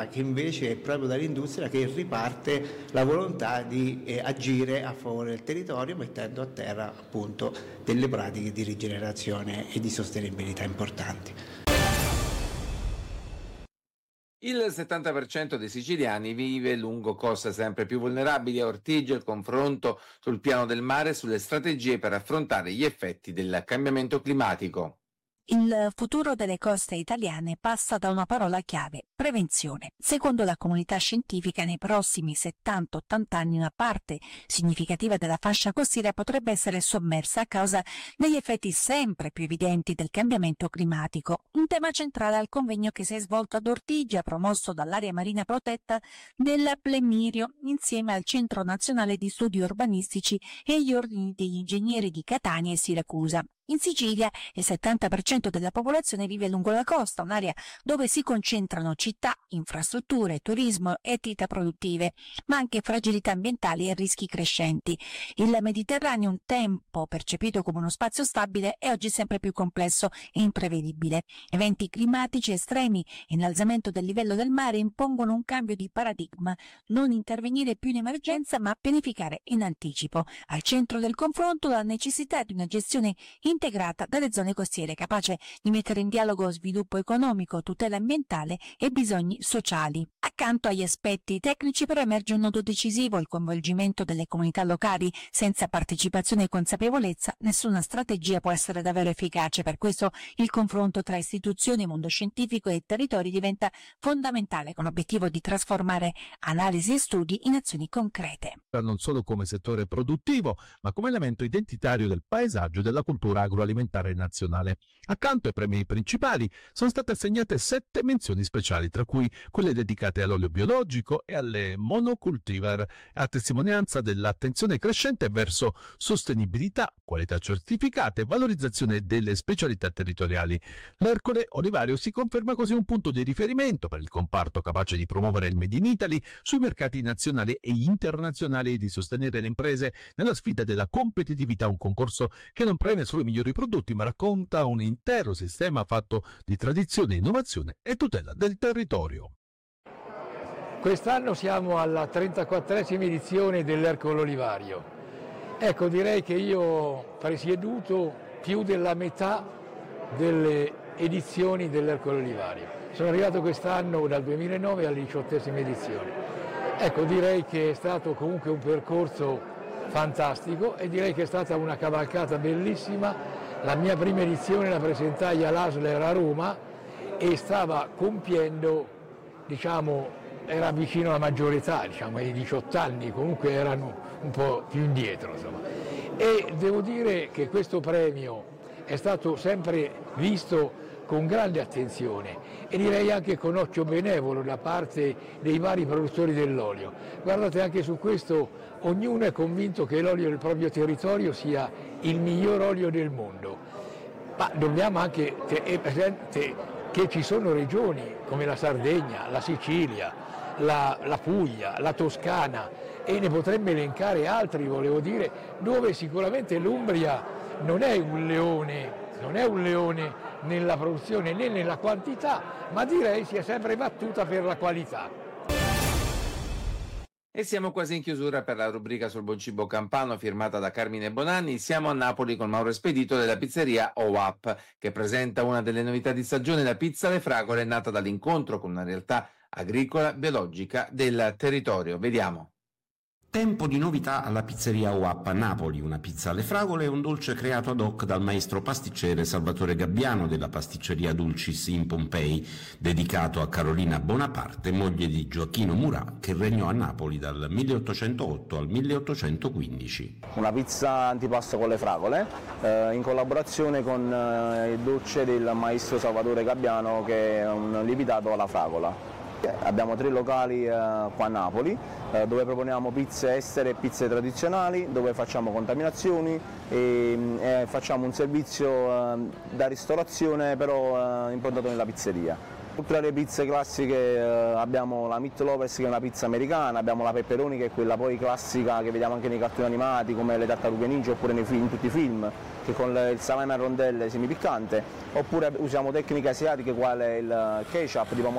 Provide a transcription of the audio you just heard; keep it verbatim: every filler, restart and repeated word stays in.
sembra che invece è proprio dall'industria che riparte la volontà di eh, agire a favore del territorio, mettendo a terra appunto delle pratiche di rigenerazione e di sostenibilità importanti. Il settanta per cento dei siciliani vive lungo coste sempre più vulnerabili. A Ortigia il confronto sul piano del mare e sulle strategie per affrontare gli effetti del cambiamento climatico. Il futuro delle coste italiane passa da una parola chiave: prevenzione. Secondo la comunità scientifica, nei prossimi settanta ottanta anni una parte significativa della fascia costiera potrebbe essere sommersa a causa degli effetti sempre più evidenti del cambiamento climatico. Un tema centrale al convegno che si è svolto ad Ortigia, promosso dall'area marina protetta del Plemirio, insieme al Centro Nazionale di Studi Urbanistici e gli ordini degli ingegneri di Catania e Siracusa. In Sicilia il settanta per cento della popolazione vive lungo la costa, un'area dove si concentrano città, infrastrutture, turismo e attività produttive, ma anche fragilità ambientali e rischi crescenti. Il Mediterraneo, un tempo percepito come uno spazio stabile, è oggi sempre più complesso e imprevedibile. Eventi climatici estremi e innalzamento del livello del mare impongono un cambio di paradigma: non intervenire più in emergenza ma pianificare in anticipo. Al centro del confronto la necessità di una gestione integrata dalle zone costiere, capace di mettere in dialogo sviluppo economico, tutela ambientale e bisogni sociali. Accanto agli aspetti tecnici però emerge un nodo decisivo: il coinvolgimento delle comunità locali. Senza partecipazione e consapevolezza nessuna strategia può essere davvero efficace. Per questo il confronto tra istituzioni, mondo scientifico e territori diventa fondamentale, con l'obiettivo di trasformare analisi e studi in azioni concrete. Non solo come settore produttivo, ma come elemento identitario del paesaggio e della cultura agroalimentare nazionale. Accanto ai premi principali sono state assegnate sette menzioni speciali, tra cui quelle dedicate all'olio biologico e alle monocultivar, a testimonianza dell'attenzione crescente verso sostenibilità, qualità certificate e valorizzazione delle specialità territoriali. L'Ercole Olivario si conferma così un punto di riferimento per il comparto, capace di promuovere il Made in Italy sui mercati nazionali e internazionali e di sostenere le imprese nella sfida della competitività, un concorso che non premia solo i migliori prodotti ma racconta un intero sistema fatto di tradizione, innovazione e tutela del territorio. Quest'anno siamo alla trentaquattresima edizione dell'Ercole Olivario. Ecco, direi che io ho presieduto più della metà delle edizioni dell'Ercole Olivario. Sono arrivato quest'anno dal duemilanove alla diciottesima edizione. Ecco, direi che è stato comunque un percorso fantastico e direi che è stata una cavalcata bellissima. La mia prima edizione la presentai all'Asler a Roma e stava compiendo, diciamo, era vicino alla maggiore età, diciamo ai diciotto anni, comunque erano un po' più indietro, insomma. E devo dire che questo premio è stato sempre visto con grande attenzione e direi anche con occhio benevolo da parte dei vari produttori dell'olio. Guardate, anche su questo ognuno è convinto che l'olio del proprio territorio sia il miglior olio del mondo, ma dobbiamo anche tenere presente che ci sono regioni come la Sardegna, la Sicilia, la, la Puglia, la Toscana e ne potremmo elencare altri, volevo dire, dove sicuramente l'Umbria non è un leone, non è un leone nella produzione né nella quantità, ma direi si è sempre battuta per la qualità. E siamo quasi in chiusura per la rubrica sul buon cibo campano firmata da Carmine Bonanni. Siamo a Napoli con Mauro Espedito della pizzeria O A P, che presenta una delle novità di stagione, la pizza alle fragole, nata dall'incontro con una realtà agricola biologica del territorio. Vediamo. Tempo di novità alla pizzeria O A P a Napoli, una pizza alle fragole e un dolce creato ad hoc dal maestro pasticcere Salvatore Gabbiano della pasticceria Dulcis in Pompei, dedicato a Carolina Bonaparte, moglie di Gioacchino Murat, che regnò a Napoli dal milleottocentootto al milleottocentoquindici. Una pizza antipasto con le fragole, eh, in collaborazione con eh, il dolce del maestro Salvatore Gabbiano, che è un lievitato alla fragola. Abbiamo tre locali eh, qua a Napoli eh, dove proponiamo pizze estere e pizze tradizionali, dove facciamo contaminazioni e, e facciamo un servizio eh, da ristorazione però eh, improntato nella pizzeria. Oltre alle pizze classiche eh, abbiamo la Meat Lovers, che è una pizza americana, abbiamo la Pepperoni, che è quella poi classica che vediamo anche nei cartoni animati come le Tartarughe Ninja oppure nei film, in tutti i film, che con il salame a rondelle semipiccante, oppure usiamo tecniche asiatiche quale il ketchup di pomodoro